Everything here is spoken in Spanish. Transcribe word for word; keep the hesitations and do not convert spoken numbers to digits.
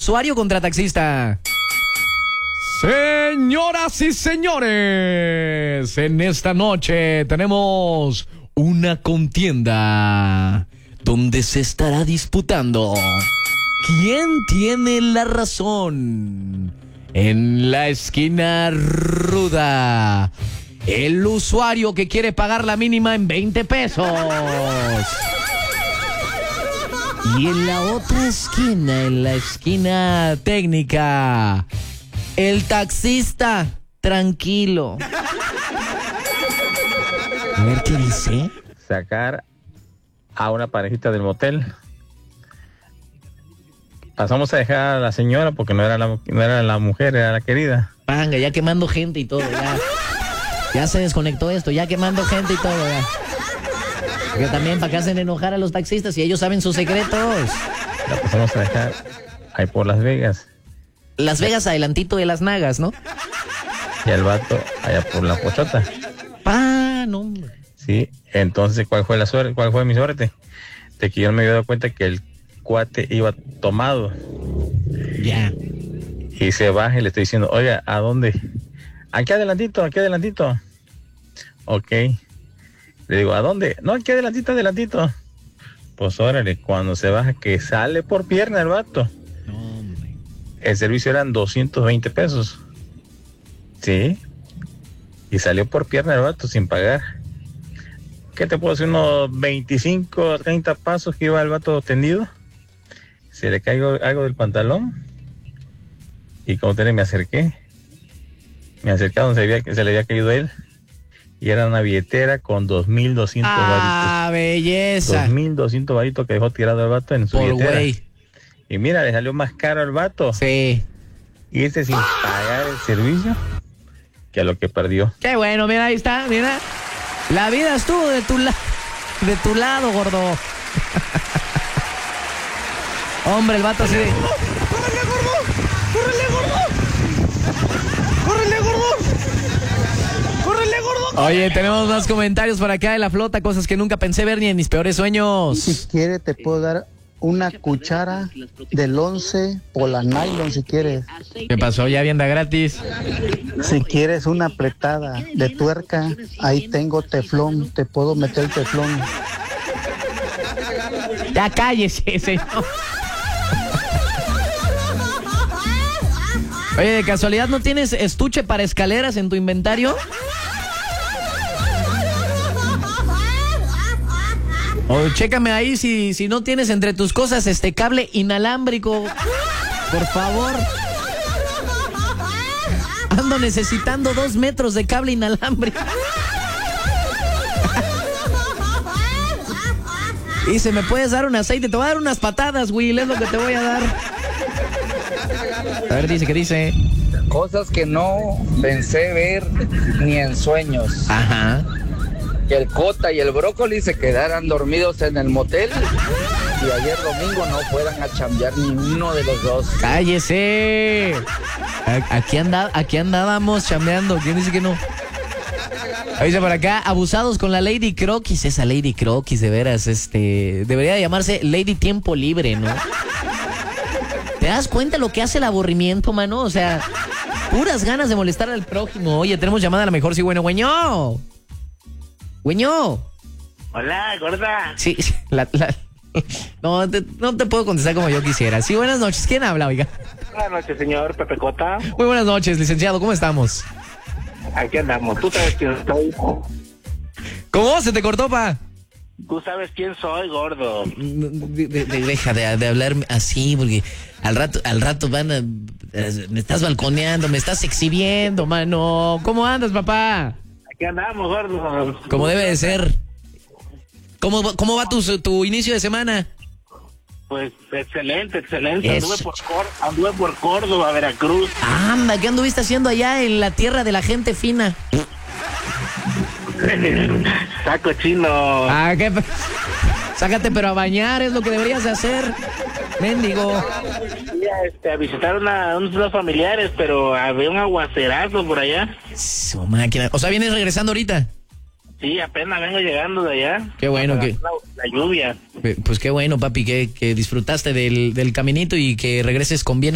usuario contra taxista. Señoras y señores, en esta noche tenemos una contienda donde se estará disputando quién tiene la razón. En la esquina ruda, el usuario que quiere pagar la mínima en veinte pesos. Y en la otra esquina, en la esquina técnica, el taxista tranquilo. A ver qué dice. Sacar a una parejita del motel. Pasamos a dejar a la señora porque no era la, no era la mujer, era la querida. Panga, ya quemando gente y todo, ya. Ya se desconectó esto, ya quemando gente y todo, ya. Porque también para que hacen enojar a los taxistas y ellos saben sus secretos. La pasamos a dejar ahí por Las Vegas. Las Vegas adelantito de Las Nagas, ¿no? Y al vato allá por La Pochota. Pa, no, hombre. Sí, entonces, ¿cuál fue la suerte? ¿Cuál fue mi suerte? De que yo no me había dado cuenta que el cuate iba tomado. Ya. Y se baja y le estoy diciendo, oiga, ¿a dónde? Aquí adelantito, aquí adelantito. Ok. Le digo, ¿a dónde? No, aquí adelantito, adelantito. Pues órale, cuando se baja, que sale por pierna el vato. No, hombre. El servicio eran doscientos veinte pesos. Sí. Y salió por pierna el vato sin pagar. ¿Qué te puedo decir? Unos veinticinco, treinta pasos que iba el vato tendido. Se le caigo algo del pantalón. Y como te me acerqué. Me acerqué a donde se, había, se le había caído a él. Y era una billetera con dos mil doscientos ah, varitos. Ah, belleza. dos mil doscientos varitos que dejó tirado el vato en su por billetera. Wey. Y mira, le salió más caro al vato. Sí. Y este sin pagar el servicio que a lo que perdió. Qué bueno, mira, ahí está, mira. La vida estuvo de tu, la de tu lado, gordo. Hombre, el vato así de... ¡Córrele, gordo! ¡Córrele, gordo! ¡Córrele, gordo! ¡Córrele, gordo! Oye, tenemos más comentarios por acá de la flota, cosas que nunca pensé ver ni en mis peores sueños. Si quiere te puedo dar una cuchara del once por la nylon si quieres. ¿Qué pasó? Ya vienda gratis. Si quieres una apretada de tuerca, ahí tengo teflón, te puedo meter teflón. Ya cállese, señor. Oye, ¿de casualidad no tienes estuche para escaleras en tu inventario? O chécame ahí si, si no tienes entre tus cosas este cable inalámbrico. Por favor. Ando necesitando dos metros de cable inalámbrico. Y se me puedes dar un aceite, te voy a dar unas patadas, Will, es lo que te voy a dar. A ver, dice, ¿qué dice? Cosas que no pensé ver ni en sueños. Ajá. Que el Cota y el Brócoli se quedaran dormidos en el motel y ayer domingo no fueran a chambear ni uno de los dos. ¡Cállese! Aquí, anda, aquí andábamos chambeando. ¿Quién dice que no? Dice por acá, abusados con la Lady Croquis. Esa Lady Croquis, de veras, este... debería llamarse Lady Tiempo Libre, ¿no? ¿Te das cuenta lo que hace el aburrimiento, mano? O sea, puras ganas de molestar al prójimo. Oye, tenemos llamada a la mejor, sí, bueno, güeño. Güeño. Hola, gorda. Sí, la... la... No, te, no te puedo contestar como yo quisiera. Sí, buenas noches. ¿Quién habla, oiga? Buenas noches, señor Pepe Cota. Muy buenas noches, licenciado. ¿Cómo estamos? Aquí andamos. ¿Tú sabes quién soy? ¿Cómo? ¿Se te cortó, pa? Tú sabes quién soy, gordo. De, de, de, deja de, de hablar así, porque al rato, al rato van a... Me estás balconeando, me estás exhibiendo, mano. ¿Cómo andas, papá? Aquí andamos, gordo. Como debe de ser. ¿Cómo, cómo va tu, tu inicio de semana? Pues excelente, excelente. Eso. Anduve por, Cor anduve por Córdoba, Veracruz. Anda, ¿qué anduviste haciendo allá en la tierra de la gente fina? Saco chino. Ah, ¿qué? Sácate pero a bañar, es lo que deberías de hacer. Mendigo. Fui a, este, a visitar una, unos familiares, pero había un aguacerazo por allá. Su máquina. O sea, ¿vienes regresando ahorita? Sí, apenas vengo llegando de allá. Qué bueno que... La, la lluvia. Pues qué bueno, papi, que, que disfrutaste del, del caminito y que regreses con bien